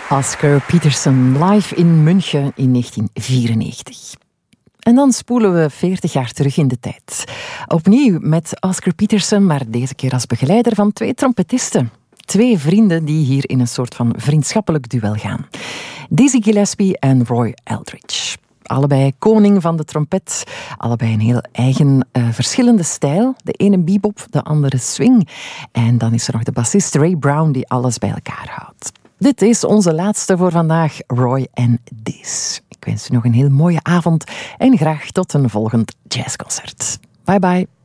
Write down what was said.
Oscar Peterson live in München in 1994. En dan spoelen we 40 jaar terug in de tijd. Opnieuw met Oscar Peterson, maar deze keer als begeleider van 2 trompetisten. 2 vrienden die hier in een soort van vriendschappelijk duel gaan. Dizzy Gillespie en Roy Eldridge. Allebei koning van de trompet. Allebei een heel eigen, verschillende stijl. De ene bebop, de andere swing. En dan is er nog de bassist Ray Brown die alles bij elkaar houdt. Dit is onze laatste voor vandaag, Roy en Diz. Ik wens u nog een heel mooie avond en graag tot een volgend jazzconcert. Bye bye.